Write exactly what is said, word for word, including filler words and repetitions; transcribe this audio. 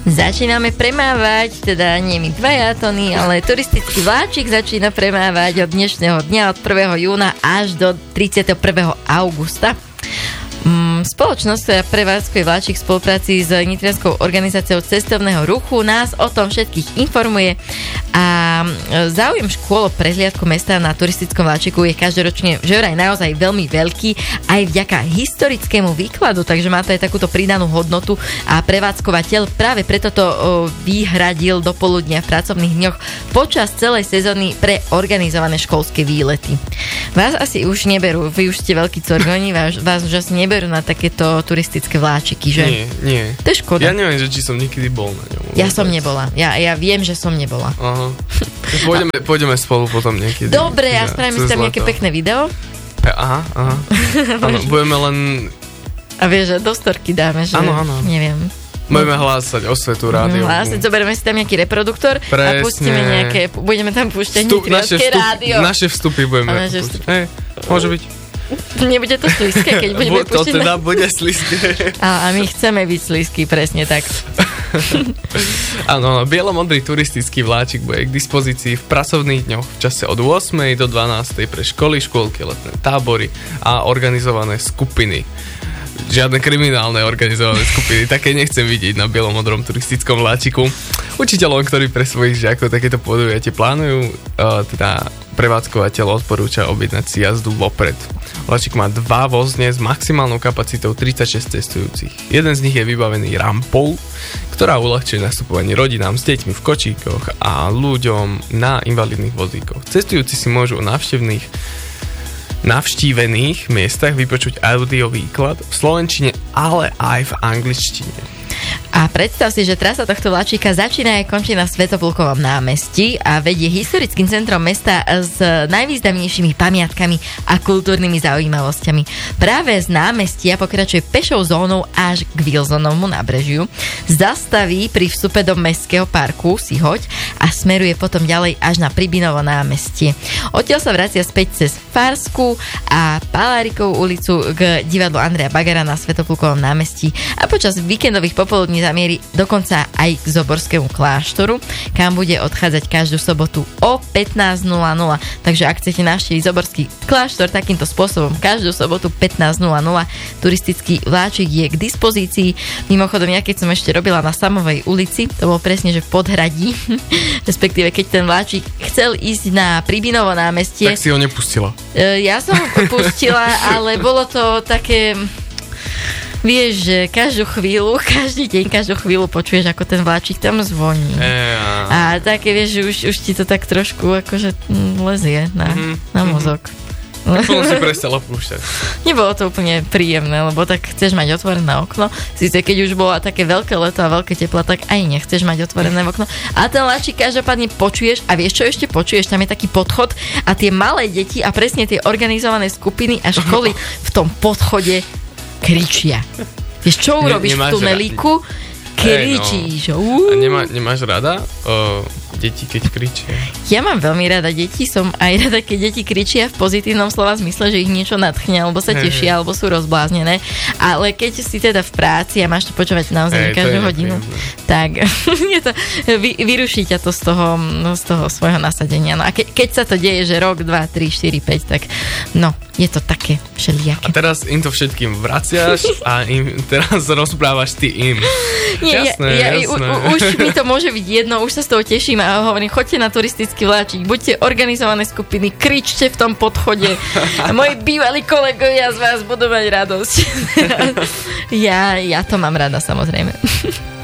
Začíname premávať, teda nie my dvaja Tony, ale turistický vláčik začína premávať od dnešného dňa, od prvého júna až do tridsiateho prvého augusta. Spoločnosť, ktorá prevádzkuje vláčik v spolupráci s nitrianskou organizáciou cestovného ruchu, nás o tom všetkých informuje a záujem škôl o prehliadku mesta na turistickom vláčiku je každoročne že vraj naozaj veľmi veľký aj vďaka historickému výkladu, takže má to aj takúto pridanú hodnotu a prevádzkovateľ práve preto to vyhradil do poludnia v pracovných dňoch počas celej sezóny pre organizované školské výlety. Vás asi už neberú, vy už ste veľkí corgoni, vás, vás už asi neberú na takéto turistické vláčiky, že? Nie, nie. To je škoda. Ja neviem, že či som niekedy bol na ňom. Ja som nebola. Ja, ja viem, že som nebola. Aha. Pôjdeme, pôjdeme spolu potom niekedy. Dobre, ja spravím si tam nejaké pekné video. Aha, aha. Áno, budeme len... A vieš, že do storky dáme, že... Áno, áno. Neviem. Budeme hlásať osvetu rádio. Hlásať, zoberieme si tam nejaký reproduktor. Presne. A pustíme nejaké... Budeme tam púšťať Vstup, nitrianske naše vstup, rádio. Naše vstupy budeme naše púšťať. Hej, môže byť. Nebude to slízke, keď budeme to púšťať. To teda bude slízke. A, a my chceme byť slízky, presne tak. Áno, bielomodrý turistický vláčik bude k dispozícii v pracovných dňoch v čase od ôsmej do dvanástej pre školy, škôlky, letné tábory a organizované skupiny. Žiadne kriminálne organizované skupiny, také nechcem vidieť na bielomodrom turistickom vláčiku. Učiteľom, ktorí pre svojich žiakov takéto podujatie plánujú, uh, teda prevádzkovateľ odporúča objednať si jazdu vopred. Vláčik má dva vozne s maximálnou kapacitou tridsaťšesť cestujúcich. Jeden z nich je vybavený rampou, ktorá uľahčuje nastupovanie rodinám s deťmi v kočíkoch a ľuďom na invalidných vozíkoch. Cestujúci si môžu o návštevných navštívených miestach vypočuť audio výklad v slovenčine, ale aj v angličtine. A predstav si, že trasa tohto vláčika začína aj končí na Svätoplukovom námestí a vedie historickým centrom mesta s najvýznamnejšími pamiatkami a kultúrnymi zaujímavosťami. Práve z námestia pokračuje pešou zónou až k Wilsonovmu nábrežiu, zastaví pri vstupe do mestského parku Sihoď a smeruje potom ďalej až na Pribinovo námestie. Odtiaľ sa vracia späť cez Farsku a Palárikovú ulicu k divadlu Andreja Bagara na Svätoplukovom námestí a počas víkendových popoludní zamierí dokonca aj k Zoborskému kláštoru, kam bude odchádzať každú sobotu o pätnásť nula nula. Takže ak chcete navštíviť Zoborský kláštor takýmto spôsobom každú sobotu pätnásť nula nula, turistický vláčik je k dispozícii. Mimochodom, ja keď som ešte robila na Samovej ulici, to bolo presne, že v Podhradí, respektíve keď ten vláčik chcel ísť na Pribinovo námestie. Tak si ho nepustila. Ja som ho pustila, ale bolo to také... Vieš, že každú chvíľu, každý deň, každú chvíľu počuješ, ako ten vláčik tam zvoní. E, a také, vieš, že už, už ti to tak trošku akože lezie na, mm-hmm. na mozog. Potom si prestala púšťať. Nebolo to úplne príjemné, lebo tak chceš mať otvorené okno. Sice keď už bolo také veľké leto a veľké teplo, tak aj nechceš mať otvorené okno. A ten vláčik každopádne počuješ a vieš, čo ešte počuješ? Tam je taký podchod a tie malé deti a presne tie organizované skupiny a školy v tom podchode kričia. Vieš, čo urobíš ne, v tunelíku? Kričíš. Hey, no. A nemá, nemáš rada uh, deti, keď kričia? Ja mám veľmi rada deti. Som aj rada, keď deti kričia v pozitívnom slova zmysle, že ich niečo nadchne, alebo sa tešia, hey. Alebo sú rozbláznené. Ale keď si teda v práci a máš to počúvať naozaj hey, každú hodinu, tak je to, vy, vyruší ťa to z toho, z toho svojho nasadenia. No a ke, keď sa to deje, že rok, dva, tri, štyri, päť, tak no, je to také všelijaké. A teraz im to všetkým vraciaš a im teraz rozprávaš ty im. Nie, jasné, ja, ja, jasné. U, u, už mi to môže byť jedno, už sa z toho teším a hovorím, choďte na turistický vláčik, buďte organizované skupiny, kričte v tom podchode. Moji bývalí kolegovia z vás budú mať radosť. ja, ja to mám rada, samozrejme.